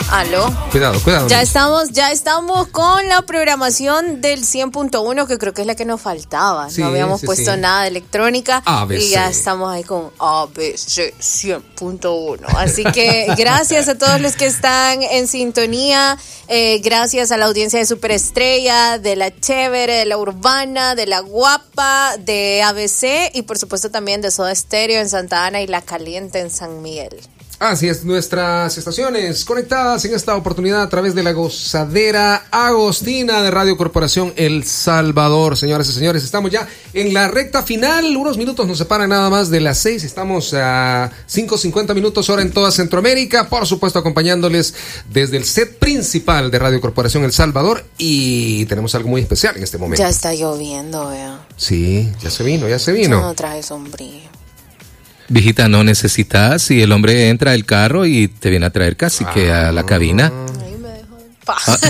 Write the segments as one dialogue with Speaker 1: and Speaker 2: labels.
Speaker 1: Aló.
Speaker 2: Cuidado.
Speaker 1: Ya estamos con la programación del 100.1, que creo que es la que nos faltaba.
Speaker 2: Sí,
Speaker 1: no habíamos puesto nada de electrónica.
Speaker 2: ABC.
Speaker 1: Y ya estamos ahí con ABC 100.1. Así que gracias a todos los que están en sintonía. Gracias a la audiencia de Superestrella, de La Chévere, de La Urbana, de La Guapa, de ABC y por supuesto también de Soda Stereo en Santa Ana y La Caliente en San Miguel.
Speaker 2: Así es, nuestras estaciones conectadas en esta oportunidad a través de la Gozadera Agostina de Radio Corporación El Salvador. Señoras y señores, estamos ya en la recta final. Unos minutos nos separan nada más de las 6. Estamos a 5:50 minutos hora en toda Centroamérica. Por supuesto, acompañándoles desde el set principal de Radio Corporación El Salvador. Y tenemos algo muy especial en este momento.
Speaker 1: Ya está lloviendo, vea.
Speaker 2: Sí, ya se vino.
Speaker 1: Yo no traje sombrillo.
Speaker 3: Viejita, no necesitas. Si el hombre entra al carro y te viene a traer casi que a la cabina.
Speaker 1: Ahí me dejó en paz.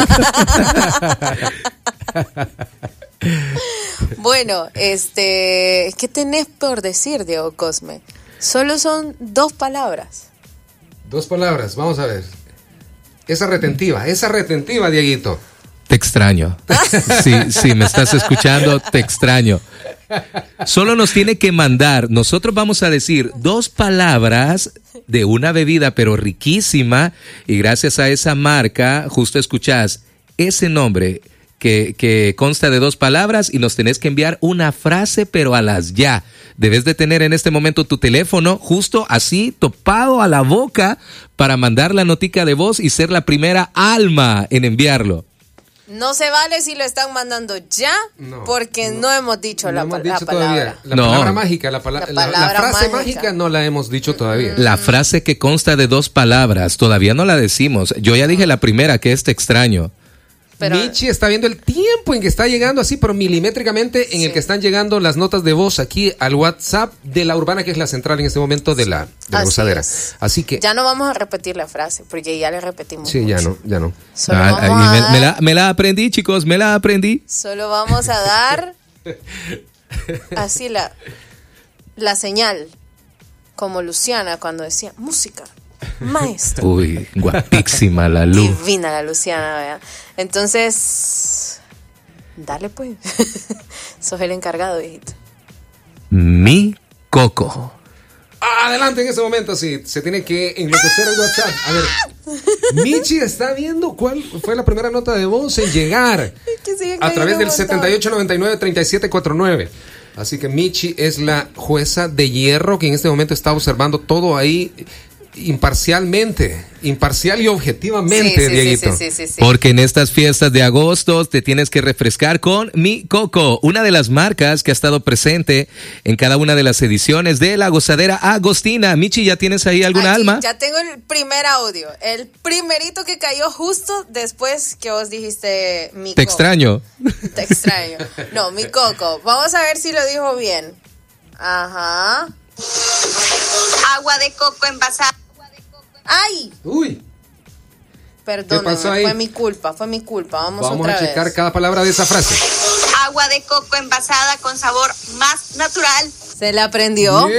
Speaker 1: Bueno, ¿qué tenés por decir, Diego Cosme? Solo son 2 palabras.
Speaker 2: 2 palabras, vamos a ver. Esa retentiva, Dieguito.
Speaker 3: Te extraño. Sí, me estás escuchando, te extraño. Solo nos tiene que mandar, nosotros vamos a decir 2 palabras de una bebida pero riquísima y gracias a esa marca justo escuchás ese nombre que consta de 2 palabras y nos tenés que enviar una frase pero a las ya. Debes de tener en este momento tu teléfono justo así topado a la boca para mandar la notica de voz y ser la primera alma en enviarlo.
Speaker 1: No se vale si lo están mandando ya, porque no hemos dicho la palabra.
Speaker 2: Palabra mágica, la frase mágica no la hemos dicho todavía.
Speaker 3: La frase que consta de 2 palabras, todavía no la decimos. Yo ya dije la primera, que es te extraño.
Speaker 1: Pero
Speaker 2: Michi está viendo el tiempo en que está llegando así, pero milimétricamente en el que están llegando las notas de voz aquí al WhatsApp de La Urbana, que es la central en este momento de la Gozadera. Así que
Speaker 1: ya no vamos a repetir la frase, porque ya le repetimos.
Speaker 2: Sí,
Speaker 1: mucho.
Speaker 2: ya no.
Speaker 3: Me la aprendí, chicos, me la aprendí.
Speaker 1: Solo vamos a dar así la señal, como Luciana cuando decía música. Maestra.
Speaker 3: Uy, guapísima la luz.
Speaker 1: Divina la Luciana, ¿verdad? Entonces, dale pues. Sos el encargado, viejito.
Speaker 3: Mi coco.
Speaker 2: Adelante en ese momento, sí. Se tiene que enloquecer el WhatsApp. A ver, Michi está viendo cuál fue la primera nota de voz en llegar a través del 7899-3749. Así que Michi es la jueza de hierro que en este momento está observando todo ahí imparcial y objetivamente, Dieguito.
Speaker 1: Sí.
Speaker 3: Porque en estas fiestas de agosto te tienes que refrescar con Mi Coco, una de las marcas que ha estado presente en cada una de las ediciones de La Gozadera Agostina. Michi, ¿ya tienes ahí alguna alma?
Speaker 1: Ya tengo el primer audio, el primerito que cayó justo después que vos dijiste Mi Coco.
Speaker 3: Te extraño.
Speaker 1: No, Mi Coco. Vamos a ver si lo dijo bien. Ajá.
Speaker 4: Agua de coco envasada.
Speaker 1: ¡Ay!
Speaker 2: Uy.
Speaker 1: Perdóname, fue mi culpa. Vamos otra
Speaker 2: a checar
Speaker 1: vez.
Speaker 2: cada palabra de esa frase.
Speaker 4: Agua de coco envasada con sabor más natural.
Speaker 1: ¿Se la aprendió?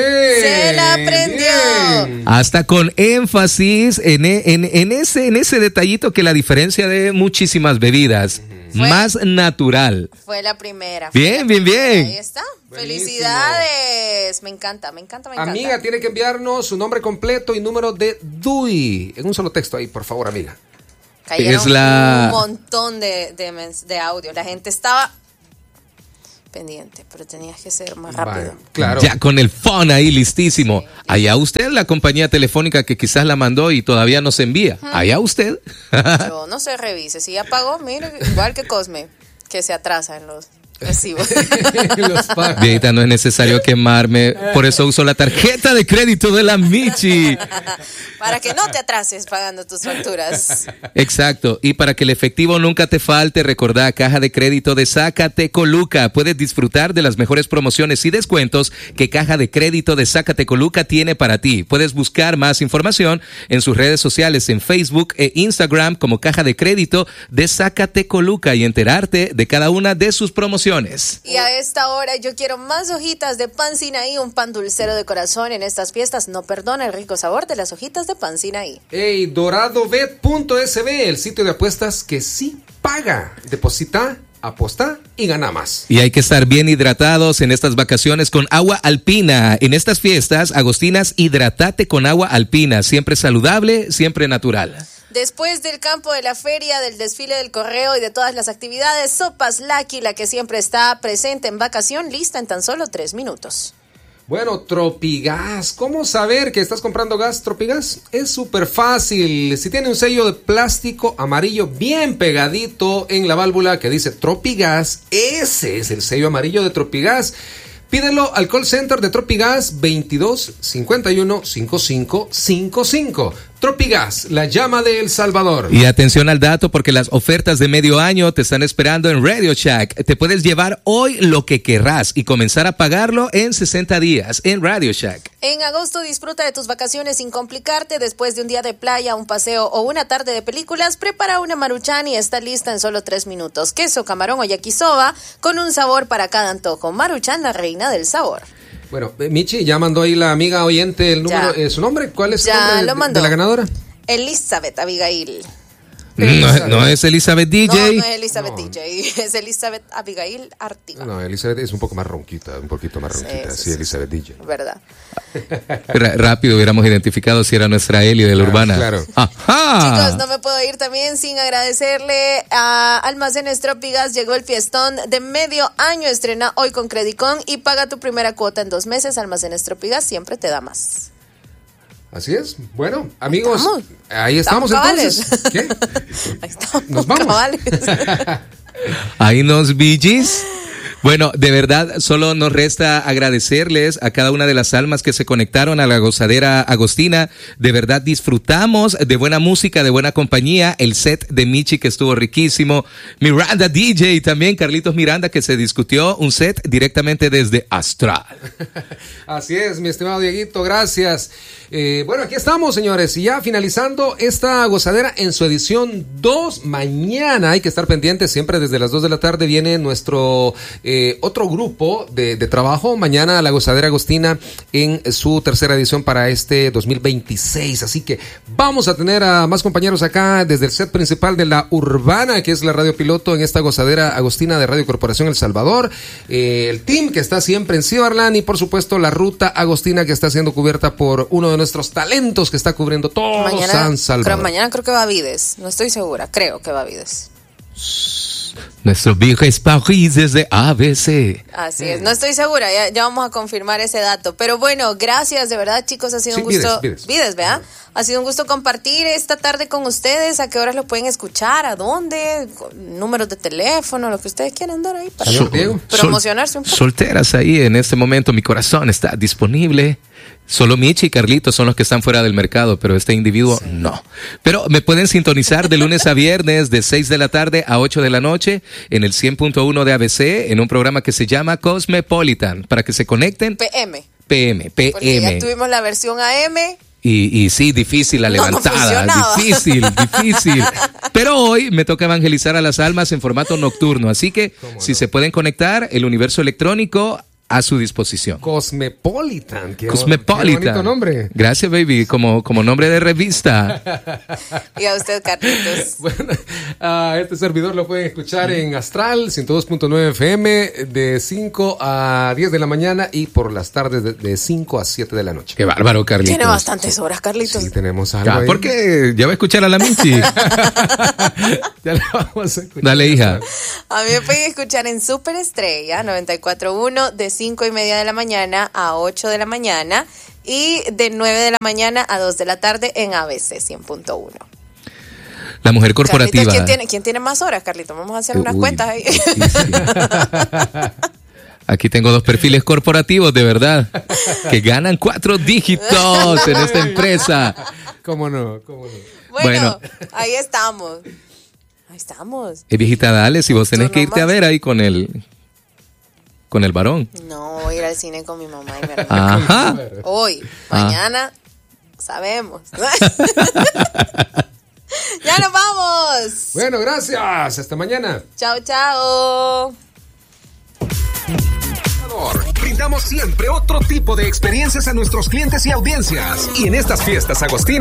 Speaker 2: Bien.
Speaker 3: Hasta con énfasis en ese detallito que la diferencia de muchísimas bebidas. Más natural.
Speaker 1: Fue la primera.
Speaker 3: Bien.
Speaker 1: Ahí está.
Speaker 2: Buenísimo.
Speaker 1: Felicidades. Me encanta.
Speaker 2: Amiga, tiene que enviarnos su nombre completo y número de DUI. En un solo texto ahí, por favor, amiga.
Speaker 1: Cayeron un montón de audio. La gente estaba pendiente, pero tenías que ser más rápido.
Speaker 2: Vale, claro.
Speaker 3: Ya con el phone ahí listísimo.
Speaker 1: Sí.
Speaker 3: Allá usted, la compañía telefónica que quizás la mandó y todavía nos envía. Allá usted.
Speaker 1: Yo no se revise. Si ya pagó, mire, igual que Cosme, que se atrasa en los recibos.
Speaker 3: Viejita, no es necesario quemarme. Por eso uso la tarjeta de crédito de la Michi.
Speaker 1: Para que no te atrases pagando tus facturas.
Speaker 3: Exacto. Y para que el efectivo nunca te falte, recordá Caja de Crédito de Zacatecoluca. Puedes disfrutar de las mejores promociones y descuentos que Caja de Crédito de Zacatecoluca tiene para ti. Puedes buscar más información en sus redes sociales en Facebook e Instagram como Caja de Crédito de Zacatecoluca y enterarte de cada una de sus promociones. vacaciones.
Speaker 1: Y a esta hora yo quiero más hojitas de pan Sinaí, un pan dulcero de corazón en estas fiestas. No perdona el rico sabor de las hojitas de pan Sinaí.
Speaker 2: Hey, doradobet.sb, el sitio de apuestas que sí paga. Deposita, aposta y gana más.
Speaker 3: Y hay que estar bien hidratados en estas vacaciones con agua alpina. En estas fiestas agostinas, hidrátate con agua alpina. Siempre saludable, siempre natural.
Speaker 1: Después del campo de la feria, del desfile del correo y de todas las actividades, Sopas Lucky, la que siempre está presente en vacación, lista en tan solo 3 minutos.
Speaker 2: Bueno, Tropigas. ¿Cómo saber que estás comprando gas Tropigas? Es súper fácil. Si tiene un sello de plástico amarillo bien pegadito en la válvula que dice Tropigas, ese es el sello amarillo de Tropigas. Pídelo al call center de Tropigas 22 51 55 55. Tropigas, la llama de El Salvador.
Speaker 3: Y atención al dato porque las ofertas de medio año te están esperando en Radio Shack. Te puedes llevar hoy lo que querrás y comenzar a pagarlo en 60 días en Radio Shack.
Speaker 1: En agosto disfruta de tus vacaciones sin complicarte. Después de un día de playa, un paseo o una tarde de películas, prepara una Maruchan y está lista en solo 3 minutos. Queso, camarón o yakisoba con un sabor para cada antojo. Maruchan, la reina del sabor.
Speaker 2: Bueno, Michi, ya mandó ahí la amiga oyente el número, su nombre. ¿Cuál es el nombre de la ganadora?
Speaker 1: Elizabeth Abigail.
Speaker 3: No es Elizabeth DJ.
Speaker 1: No es Elizabeth DJ, es Elizabeth Abigail Artiga.
Speaker 2: No, Elizabeth es un poco más ronquita, un poquito más ronquita. Sí, Elizabeth DJ.
Speaker 1: ¿Verdad?
Speaker 3: Rápido hubiéramos identificado si era nuestra Eli de la Urbana.
Speaker 2: Claro.
Speaker 3: ¡Ajá!
Speaker 1: Chicos, no me puedo ir también sin agradecerle a Almacenes Tropigas. Llegó el fiestón de medio año. Estrena hoy con Credicon y paga tu primera cuota en 2 meses. Almacenes Tropigas siempre te da más.
Speaker 2: Así es. Bueno, amigos, ahí
Speaker 1: estamos
Speaker 2: entonces. ¿Qué?
Speaker 1: Ahí estamos.
Speaker 2: Nos vamos.
Speaker 3: Ahí nos villis. Bueno, de verdad, solo nos resta agradecerles a cada una de las almas que se conectaron a la gozadera agostina. De verdad disfrutamos de buena música, de buena compañía. El set de Michi que estuvo riquísimo. Miranda DJ también, Carlitos Miranda, que se discutió un set directamente desde Astral.
Speaker 2: Así es, mi estimado Dieguito, gracias. Bueno, aquí estamos, señores, y ya finalizando esta gozadera en su edición 2. Mañana hay que estar pendientes, siempre desde las 2 de la tarde viene nuestro otro grupo de trabajo. Mañana la gozadera agostina en su tercera edición para este 2026. Así que vamos a tener a más compañeros acá desde el set principal de La Urbana, que es la radio piloto en esta gozadera agostina de Radio Corporación El Salvador. El team que está siempre en Cibarlán y por supuesto la ruta agostina que está siendo cubierta por uno de nuestros talentos que está cubriendo todo San Salvador.
Speaker 1: Mañana creo que va Vides, no estoy segura, creo que va Vides.
Speaker 3: Nuestro viejo es París desde ABC.
Speaker 1: Así es, no estoy segura, ya vamos a confirmar ese dato. Pero bueno, gracias, de verdad, chicos, ha sido un gusto. Vides, ¿verdad? Ha sido un gusto compartir esta tarde con ustedes. ¿A qué horas lo pueden escuchar? ¿A dónde? Números de teléfono, lo que ustedes quieran dar ahí para promocionarse un poco.
Speaker 3: Solteras ahí en este momento, mi corazón está disponible. Solo Michi y Carlitos son los que están fuera del mercado, pero este individuo no. Pero me pueden sintonizar de lunes a viernes de 6 de la tarde a 8 de la noche en el 100.1 de ABC en un programa que se llama Cosmopolitan para que se conecten.
Speaker 1: PM.
Speaker 3: Porque
Speaker 1: ya tuvimos la versión AM.
Speaker 3: Y sí, difícil la levantada, difícil. Pero hoy me toca evangelizar a las almas en formato nocturno, así que si se pueden conectar, el universo electrónico a su disposición.
Speaker 2: Cosmopolitan. Qué
Speaker 3: bonito
Speaker 2: nombre.
Speaker 3: Gracias, baby. Como nombre de revista.
Speaker 1: Y a usted, Carlitos.
Speaker 2: Bueno, este servidor lo pueden escuchar en Astral 102.9 FM de 5 a 10 de la mañana y por las tardes de 5 a 7 de la noche.
Speaker 3: Qué bárbaro, Carlitos.
Speaker 1: Tiene bastantes horas, Carlitos.
Speaker 2: Sí, tenemos algo ahí.
Speaker 3: ¿Por qué? Ya va a escuchar a la Michi.
Speaker 2: Ya la vamos a escuchar.
Speaker 3: Dale, hija.
Speaker 1: A mí me pueden escuchar en Super Estrella 94.1 de 5:30 de la mañana a 8 de la mañana y de 9 de la mañana a 2 de la tarde en ABC 100.1.
Speaker 3: La mujer corporativa.
Speaker 1: Carlitos, ¿quién tiene más horas, Carlitos? Vamos a hacer unas cuentas ahí.
Speaker 3: Aquí tengo 2 perfiles corporativos, de verdad, que ganan 4 dígitos en esta empresa.
Speaker 2: ¿Cómo no?
Speaker 1: Bueno, ahí estamos.
Speaker 3: Viejita, dale, si vos tenés que irte a ver ahí con el varón.
Speaker 1: No, voy a ir al cine con mi mamá y mi hermano.
Speaker 3: Ajá.
Speaker 1: Hoy, mañana, sabemos. ¡Ya nos vamos!
Speaker 2: Bueno, gracias. Hasta mañana.
Speaker 1: Chao, chao.
Speaker 2: Salvador. Brindamos siempre otro tipo de experiencias a nuestros clientes y audiencias. Y en estas fiestas agostinas